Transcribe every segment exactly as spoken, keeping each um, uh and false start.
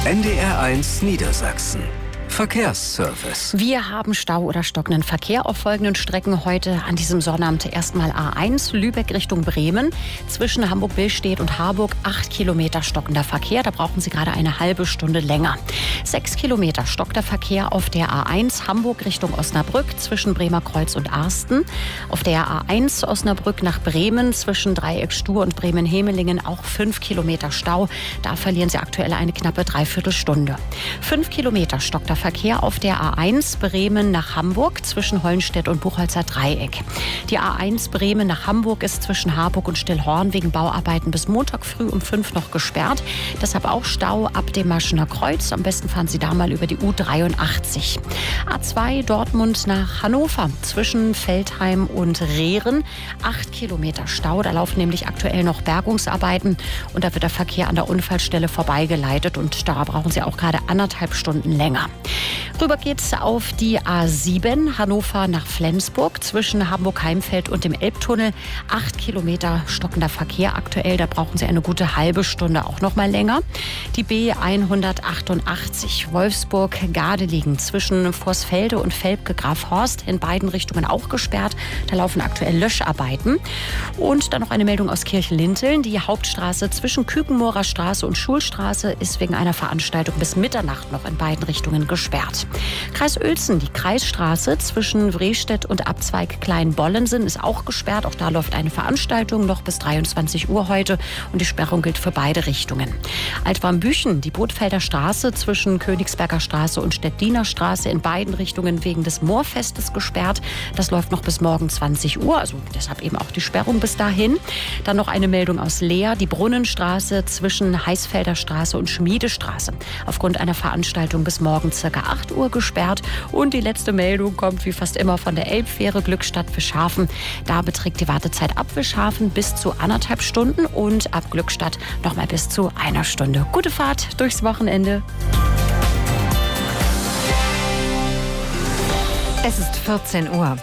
N D R eins Niedersachsen. Verkehrsservice. Wir haben Stau oder stockenden Verkehr auf folgenden Strecken heute an diesem Sonnabend. Erstmal A eins, Lübeck Richtung Bremen. Zwischen Hamburg-Billstedt und Harburg acht Kilometer stockender Verkehr. Da brauchen Sie gerade eine halbe Stunde länger. Sechs Kilometer stockender Verkehr auf der A eins, Hamburg Richtung Osnabrück zwischen Bremerkreuz und Arsten. Auf der A eins Osnabrück nach Bremen zwischen Dreieck Stur und Bremen-Hemelingen auch fünf Kilometer Stau. Da verlieren Sie aktuell eine knappe Dreiviertelstunde. Fünf Kilometer stockender Verkehr auf der A eins Bremen nach Hamburg zwischen Hollenstedt und Buchholzer Dreieck. Die A eins Bremen nach Hamburg ist zwischen Harburg und Stillhorn wegen Bauarbeiten bis Montag früh um fünf noch gesperrt. Deshalb auch Stau ab dem Maschener Kreuz. Am besten fahren Sie da mal über die U dreiundachtzig. A zwei Dortmund nach Hannover zwischen Veltheim und Rehren. Acht Kilometer Stau. Da laufen nämlich aktuell noch Bergungsarbeiten und da wird der Verkehr an der Unfallstelle vorbeigeleitet und da brauchen Sie auch gerade anderthalb Stunden länger. Rüber geht's auf die A sieben, Hannover nach Flensburg, zwischen Hamburg-Heimfeld und dem Elbtunnel. Acht Kilometer stockender Verkehr aktuell, da brauchen Sie eine gute halbe Stunde, auch noch mal länger. Die B hundertachtundachtzig, Wolfsburg-Gardelegen, zwischen Vorsfelde und Velpke-Grafhorst, in beiden Richtungen auch gesperrt. Da laufen aktuell Löscharbeiten. Und dann noch eine Meldung aus Kirchlinteln. Die Hauptstraße zwischen Kükenmoorer Straße und Schulstraße ist wegen einer Veranstaltung bis Mitternacht noch in beiden Richtungen gesperrt. Kreis Uelzen, die Kreisstraße zwischen Wrestedt und Abzweig Kleinbollensen ist auch gesperrt. Auch da läuft eine Veranstaltung noch bis dreiundzwanzig Uhr heute und die Sperrung gilt für beide Richtungen. Altwarmbüchen, die Bootfelder Straße zwischen Königsberger Straße und Stettiner Straße in beiden Richtungen wegen des Moorfestes gesperrt. Das läuft noch bis morgen zwanzig Uhr, also deshalb eben auch die Sperrung bis dahin. Dann noch eine Meldung aus Leer, die Brunnenstraße zwischen Heißfelder Straße und Schmiedestraße. Aufgrund einer Veranstaltung bis morgen circa acht Uhr gesperrt. Und die letzte Meldung kommt wie fast immer von der Elbfähre Glückstadt-Wischhafen. Da beträgt die Wartezeit ab Wischhafen bis zu anderthalb Stunden und ab Glückstadt noch mal bis zu einer Stunde. Gute Fahrt durchs Wochenende. Es ist vierzehn Uhr.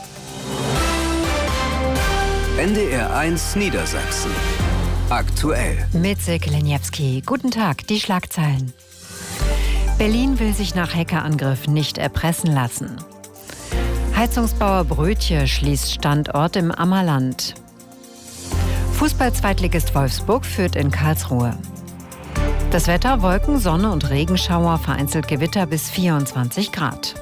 N D R eins Niedersachsen. Aktuell. Mit Silke Leniewski. Guten Tag, die Schlagzeilen. Berlin will sich nach Hackerangriff nicht erpressen lassen. Heizungsbauer Brötje schließt Standort im Ammerland. Fußball-Zweitligist Wolfsburg führt in Karlsruhe. Das Wetter: Wolken, Sonne und Regenschauer, vereinzelt Gewitter bis vierundzwanzig Grad.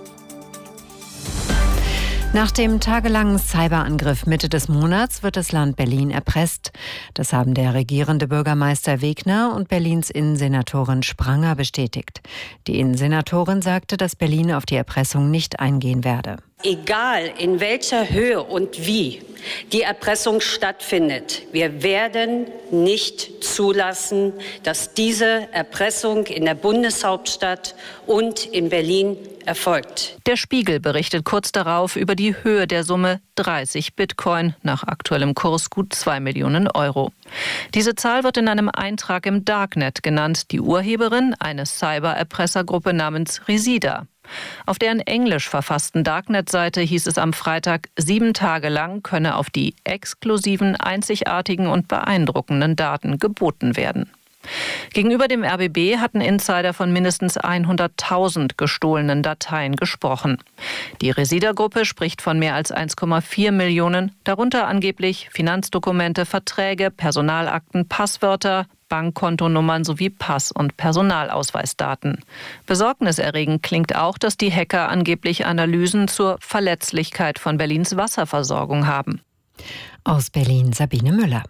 Nach dem tagelangen Cyberangriff Mitte des Monats wird das Land Berlin erpresst. Das haben der regierende Bürgermeister Wegner und Berlins Innensenatorin Spranger bestätigt. Die Innensenatorin sagte, dass Berlin auf die Erpressung nicht eingehen werde. Egal in welcher Höhe und wie die Erpressung stattfindet, wir werden nicht zulassen, dass diese Erpressung in der Bundeshauptstadt und in Berlin erfolgt. Der Spiegel berichtet kurz darauf über die Höhe der Summe dreißig Bitcoin, nach aktuellem Kurs gut zwei Millionen Euro. Diese Zahl wird in einem Eintrag im Darknet genannt, die Urheberin eine Cyber-Erpressergruppe namens Resida. Auf deren englisch verfassten Darknet-Seite hieß es am Freitag, sieben Tage lang könne auf die exklusiven, einzigartigen und beeindruckenden Daten geboten werden. Gegenüber dem R B B hatten Insider von mindestens hunderttausend gestohlenen Dateien gesprochen. Die Resida-Gruppe spricht von mehr als eins Komma vier Millionen, darunter angeblich Finanzdokumente, Verträge, Personalakten, Passwörter, Bankkontonummern sowie Pass- und Personalausweisdaten. Besorgniserregend klingt auch, dass die Hacker angeblich Analysen zur Verletzlichkeit von Berlins Wasserversorgung haben. Aus Berlin Sabine Müller.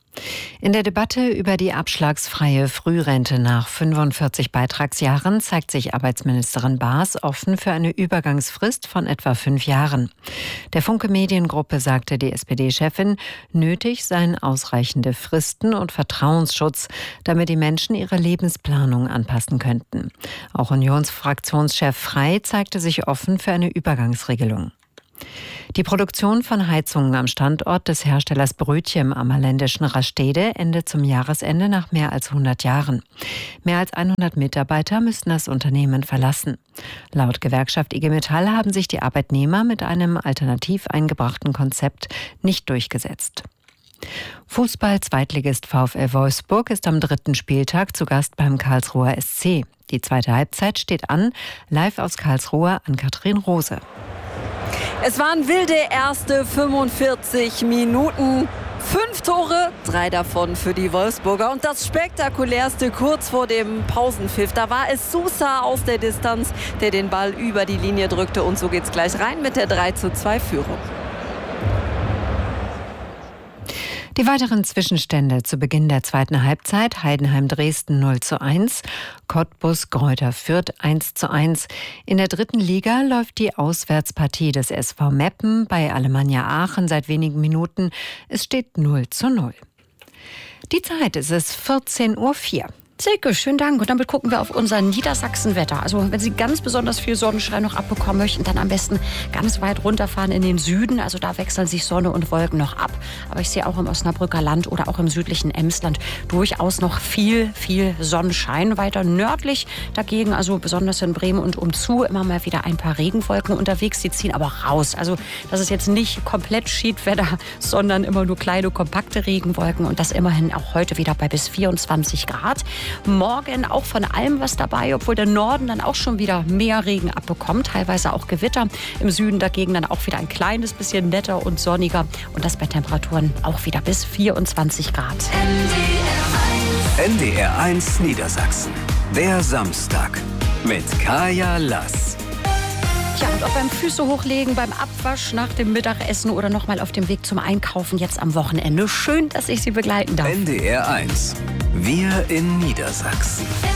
In der Debatte über die abschlagsfreie Frührente nach fünfundvierzig Beitragsjahren zeigt sich Arbeitsministerin Baas offen für eine Übergangsfrist von etwa fünf Jahren. Der Funke Mediengruppe sagte die S P D-Chefin, nötig seien ausreichende Fristen und Vertrauensschutz, damit die Menschen ihre Lebensplanung anpassen könnten. Auch Unionsfraktionschef Frey zeigte sich offen für eine Übergangsregelung. Die Produktion von Heizungen am Standort des Herstellers Brötje im ammerländischen Rastede endet zum Jahresende nach mehr als hundert Jahren. Mehr als hundert Mitarbeiter müssten das Unternehmen verlassen. Laut Gewerkschaft I G Metall haben sich die Arbeitnehmer mit einem alternativ eingebrachten Konzept nicht durchgesetzt. Fußball-Zweitligist VfL Wolfsburg ist am dritten Spieltag zu Gast beim Karlsruher S C. Die zweite Halbzeit steht an. Live aus Karlsruhe an Katrin Rose. Es waren wilde erste fünfundvierzig Minuten. Fünf Tore, drei davon für die Wolfsburger. Und das Spektakulärste kurz vor dem Pausenpfiff. Da war es Sousa aus der Distanz, der den Ball über die Linie drückte. Und so geht's gleich rein mit der drei zu zwei Führung. Die weiteren Zwischenstände zu Beginn der zweiten Halbzeit: Heidenheim-Dresden null zu eins, Cottbus-Greuther Fürth eins zu eins. In der dritten Liga läuft die Auswärtspartie des S V Meppen bei Alemannia Aachen seit wenigen Minuten. Es steht null zu null. Die Zeit ist es vierzehn Uhr vier. Silke, schönen Dank. Und damit gucken wir auf unser Niedersachsen-Wetter. Also wenn Sie ganz besonders viel Sonnenschein noch abbekommen möchten, dann am besten ganz weit runterfahren in den Süden. Also da wechseln sich Sonne und Wolken noch ab. Aber ich sehe auch im Osnabrücker Land oder auch im südlichen Emsland durchaus noch viel, viel Sonnenschein. Weiter nördlich dagegen, also besonders in Bremen und umzu, immer mal wieder ein paar Regenwolken unterwegs. Die ziehen aber raus. Also das ist jetzt nicht komplett Schiedwetter, sondern immer nur kleine, kompakte Regenwolken. Und das immerhin auch heute wieder bei bis vierundzwanzig Grad. Morgen auch von allem was dabei, obwohl der Norden dann auch schon wieder mehr Regen abbekommt, teilweise auch Gewitter. Im Süden dagegen dann auch wieder ein kleines bisschen netter und sonniger und das bei Temperaturen auch wieder bis vierundzwanzig Grad. N D R eins Niedersachsen. Der Samstag mit Kaya Lass. Tja, und ob beim Füße hochlegen, beim Abwasch, nach dem Mittagessen oder noch mal auf dem Weg zum Einkaufen jetzt am Wochenende. Schön, dass ich Sie begleiten darf. N D R eins. Wir in Niedersachsen.